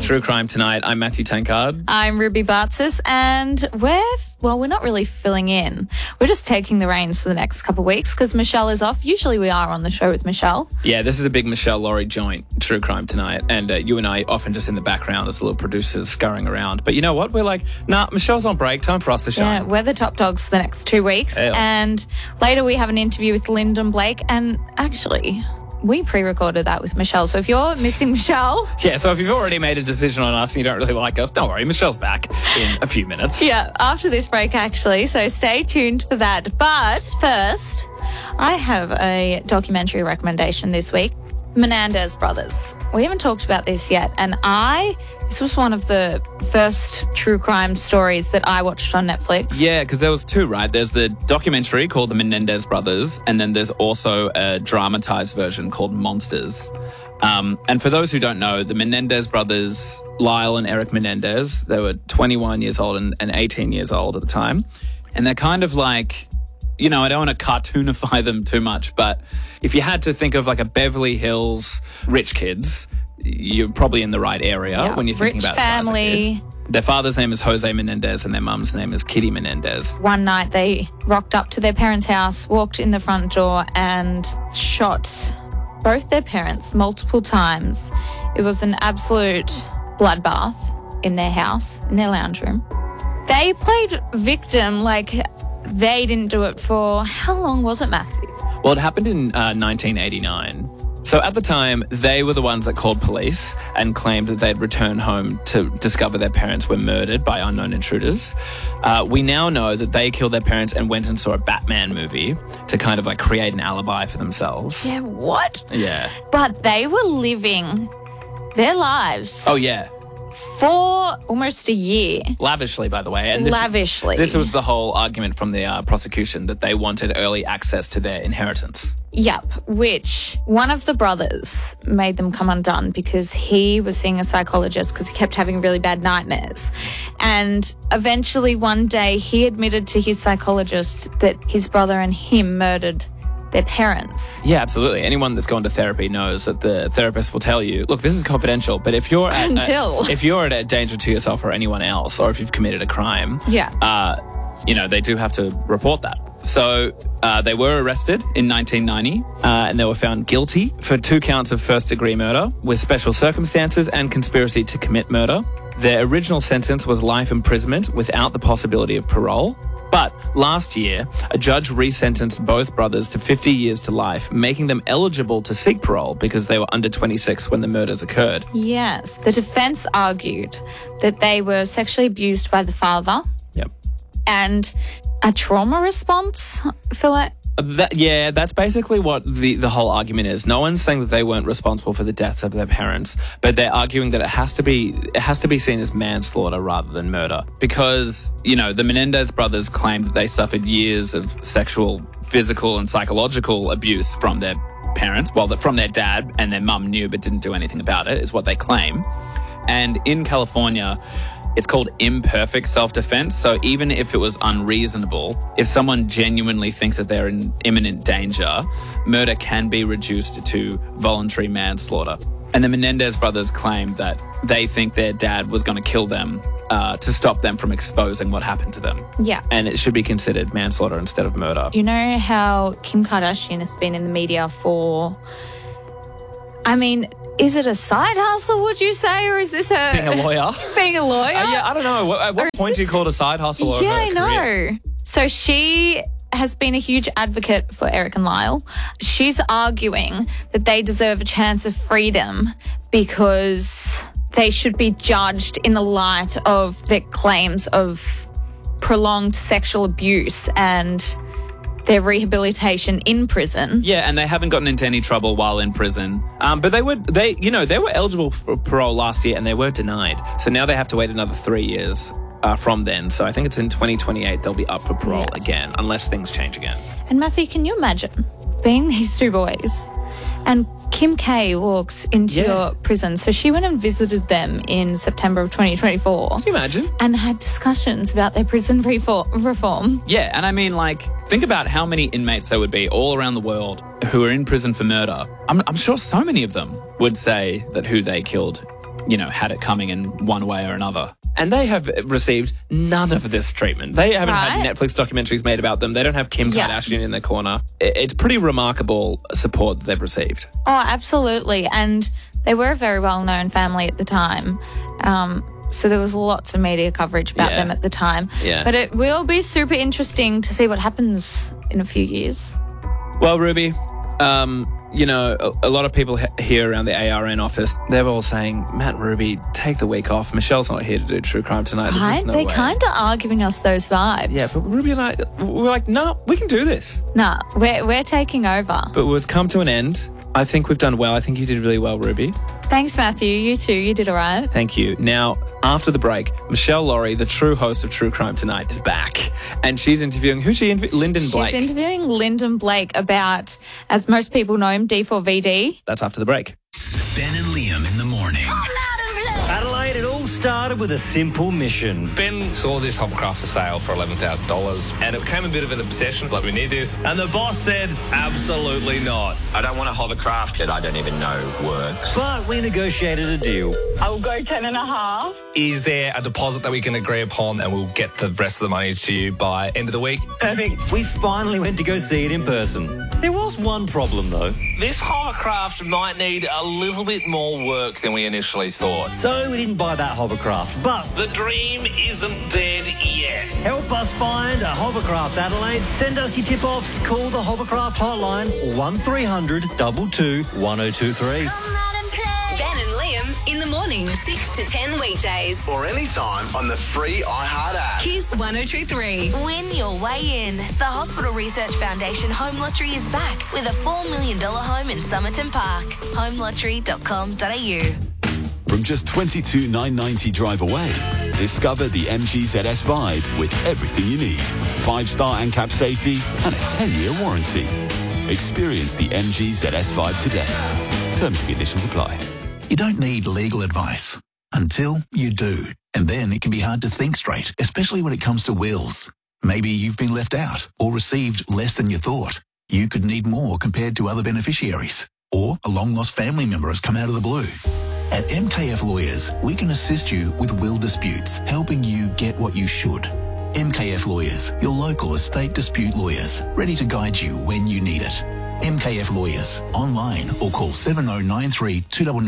True Crime Tonight. I'm Matthew Tankard. I'm Ruby Bartzis, and we're not really filling in. We're just taking the reins for the next couple of weeks because Michelle is off. Usually we are on the show with Michelle. Yeah, this is a big Michelle Laurie joint, True Crime Tonight, and you and I often just in the background as little producers scurrying around. But you know what? We're like, nah, Michelle's on break. Time for us to shine. Yeah, we're the top dogs for the next 2 weeks. Hell. And later we have an interview with Lyndon Blake, and actually we pre-recorded that with Michelle. So if you're missing Michelle... Yeah, so if you've already made a decision on us and you don't really like us, don't worry, Michelle's back in a few minutes. Yeah, after this break, actually. So stay tuned for that. But first, I have a documentary recommendation this week. Menendez Brothers. We haven't talked about this yet. And this was one of the first true crime stories that I watched on Netflix. Yeah, because there was two, right? There's the documentary called The Menendez Brothers, and then there's also a dramatized version called Monsters. And for those who don't know, the Menendez brothers, Lyle and Eric Menendez, they were 21 years old and 18 years old at the time. And they're kind of like, I don't want to cartoonify them too much, but if you had to think of like a Beverly Hills rich kids, you're probably in the right area when you're thinking about family. Like their father's name is Jose Menendez and their mum's name is Kitty Menendez. One night they rocked up to their parents' house, walked in the front door and shot both their parents multiple times. It was an absolute bloodbath in their house, in their lounge room. They played victim like they didn't do it for... How long was it, Matthew? Well, it happened in 1989. So at the time, they were the ones that called police and claimed that they'd returned home to discover their parents were murdered by unknown intruders. We now know that they killed their parents and went and saw a Batman movie to kind of like create an alibi for themselves. Yeah, what? Yeah. But they were living their lives. Oh, yeah. For almost a year. Lavishly, by the way. And Lavishly. This was the whole argument from the prosecution, that they wanted early access to their inheritance. Yep, which one of the brothers made them come undone because he was seeing a psychologist because he kept having really bad nightmares. And eventually one day he admitted to his psychologist that his brother and him murdered their parents. Yeah, absolutely. Anyone that's gone to therapy knows that the therapist will tell you, look, this is confidential, but if you're at if you're at a danger to yourself or anyone else, or if you've committed a crime, they do have to report that. So they were arrested in 1990 and they were found guilty for 2 counts of first-degree murder with special circumstances and conspiracy to commit murder. Their original sentence was life imprisonment without the possibility of parole. But last year, a judge resentenced both brothers to 50 years to life, making them eligible to seek parole because they were under 26 when the murders occurred. Yes. The defense argued that they were sexually abused by the father. Yep. And a trauma response, I feel like. That's basically what the whole argument is. No one's saying that they weren't responsible for the deaths of their parents, but they're arguing that it has to be seen as manslaughter rather than murder. Because, the Menendez brothers claim that they suffered years of sexual, physical, and psychological abuse from their parents, from their dad, and their mum knew but didn't do anything about it, is what they claim. And in California, it's called imperfect self-defense. So even if it was unreasonable, if someone genuinely thinks that they're in imminent danger, murder can be reduced to voluntary manslaughter. And the Menendez brothers claim that they think their dad was going to kill them to stop them from exposing what happened to them. Yeah. And it should be considered manslaughter instead of murder. You know how Kim Kardashian has been in the media for... is it a side hustle, would you say, or is this her... Being a lawyer? Being a lawyer? I don't know. At what point do you call it a side hustle or a career? I know. So she has been a huge advocate for Eric and Lyle. She's arguing that they deserve a chance of freedom because they should be judged in the light of their claims of prolonged sexual abuse and their rehabilitation in prison. Yeah, and they haven't gotten into any trouble while in prison. But they were eligible for parole last year and they were denied. So now they have to wait another 3 years from then. So I think it's in 2028 they'll be up for parole again, unless things change again. And Matthew, can you imagine being these 2 boys and Kim K walks into your prison? So she went and visited them in September of 2024. Can you imagine? And had discussions about their prison reform. Yeah, and think about how many inmates there would be all around the world who are in prison for murder. I'm sure so many of them would say that who they killed had it coming in one way or another. And they have received none of this treatment. They haven't had Netflix documentaries made about them. They don't have Kim Kardashian in their corner. It's pretty remarkable support that they've received. Oh, absolutely. And they were a very well-known family at the time. So there was lots of media coverage about them at the time. Yeah. But it will be super interesting to see what happens in a few years. Well, Ruby, a lot of people here around the ARN office, they're all saying, Matt and Ruby, take the week off. Michelle's not here to do true crime tonight. Right? They kind of are giving us those vibes. Yeah, but Ruby and I, we're like, no, we can do this. Nah, we're taking over. But it's come to an end. I think we've done well. I think you did really well, Ruby. Thanks, Matthew. You too. You did all right. Thank you. Now, after the break, Michelle Laurie, the true host of True Crime Tonight, is back. And she's interviewing, Lyndon Blake. She's interviewing Lyndon Blake about, as most people know him, D4VD. That's after the break. Ben and Liam in the morning. Adelaide, it all started with a simple mission. Ben saw this hovercraft for sale for $11,000 and it became a bit of an obsession, like we need this. And the boss said, absolutely not. I don't want a hovercraft that I don't even know works. But we negotiated a deal. I will go 10.5. Is there a deposit that we can agree upon and we'll get the rest of the money to you by end of the week? Perfect. We finally went to go see it in person. There was one problem though. This hovercraft might need a little bit more work than we initially thought. So we didn't buy that hovercraft, but The dream isn't dead yet. help us find a hovercraft, Adelaide. Send us your tip-offs. Call the hovercraft hotline 1300 22 1023. Ben and Liam in the morning, 6 to 10 weekdays. Or anytime on the free iHeart app. Kiss 102.3. Win your way in. The Hospital Research Foundation Home Lottery is back with a $4 million home in Somerton Park. homelottery.com.au. From just $22,990 drive away, discover the MG ZS Vibe with everything you need. 5-star ANCAP safety and a 10-year warranty. Experience the MG ZS Vibe today. Terms and conditions apply. You don't need legal advice until you do. And then it can be hard to think straight, especially when it comes to wills. Maybe you've been left out or received less than you thought. You could need more compared to other beneficiaries. Or a long-lost family member has come out of the blue. At MKF Lawyers, we can assist you with will disputes, helping you get what you should. MKF Lawyers, your local estate dispute lawyers, ready to guide you when you need it. MKF Lawyers, online or call 7093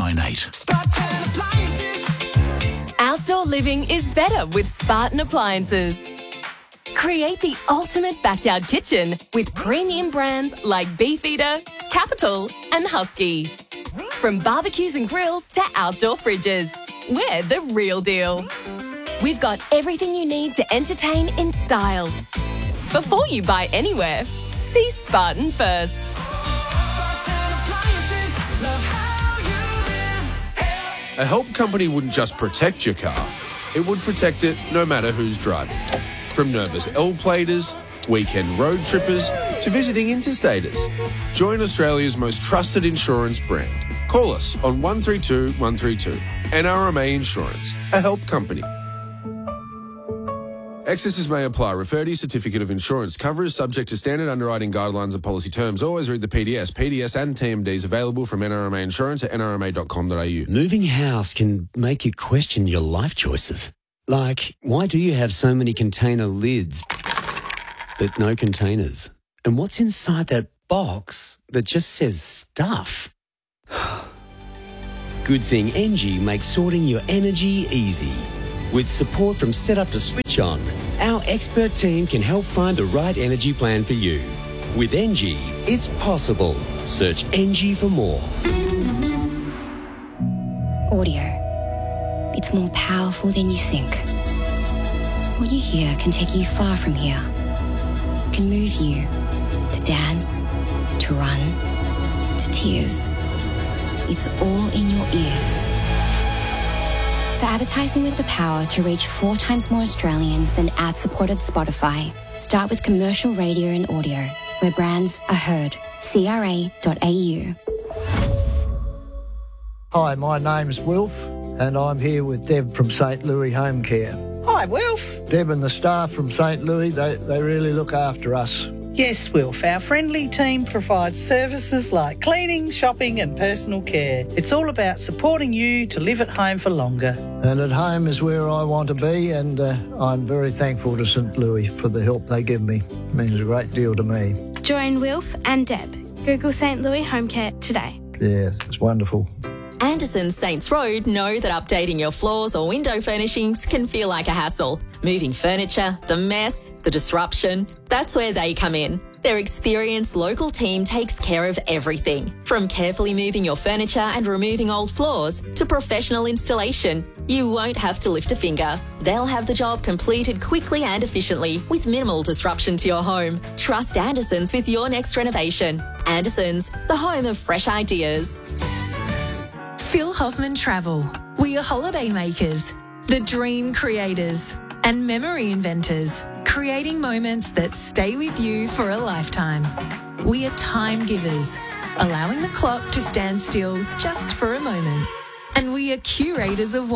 2998. Outdoor living is better with Spartan Appliances. Create the ultimate backyard kitchen with premium brands like Beefeater, Capital and Husky. From barbecues and grills to outdoor fridges, we're the real deal. We've got everything you need to entertain in style. Before you buy anywhere, see Spartan first. A help company wouldn't just protect your car, it would protect it no matter who's driving. From nervous L-platers, weekend road trippers, to visiting interstaters. Join Australia's most trusted insurance brand. Call us on 132 132. NRMA Insurance, a help company. Excesses may apply. Refer to your certificate of insurance. Cover is subject to standard underwriting guidelines and policy terms. Always read the PDS. PDS and TMDs available from NRMA Insurance at nrma.com.au. Moving house can make you question your life choices. Like, why do you have so many container lids but no containers? And what's inside that box that just says stuff? Good thing Engie makes sorting your energy easy. With support from Setup to Switch On, our expert team can help find the right energy plan for you. With Engie, it's possible. Search Engie for more. Audio. It's more powerful than you think. What you hear can take you far from here. It can move you to dance, to run, to tears. It's all in your ears. For advertising with the power to reach 4 times more Australians than ad-supported Spotify, start with commercial radio and audio, where brands are heard. CRA.au. Hi, my name's Wilf, and I'm here with Deb from St. Louis Home Care. Hi, Wilf. Deb and the staff from St. Louis, they really look after us. Yes, Wilf, our friendly team provides services like cleaning, shopping and personal care. It's all about supporting you to live at home for longer. And at home is where I want to be, and I'm very thankful to St Louis for the help they give me. It means a great deal to me. Join Wilf and Deb. Google St Louis Home Care today. Yeah, it's wonderful. Anderson's Saints Road know that updating your floors or window furnishings can feel like a hassle. Moving furniture, the mess, the disruption, that's where they come in. Their experienced local team takes care of everything, from carefully moving your furniture and removing old floors to professional installation. You won't have to lift a finger. They'll have the job completed quickly and efficiently with minimal disruption to your home. Trust Anderson's with your next renovation. Anderson's, the home of fresh ideas. Phil Hoffman Travel. We are holiday makers, the dream creators, and memory inventors, creating moments that stay with you for a lifetime. We are time givers, allowing the clock to stand still just for a moment. And we are curators of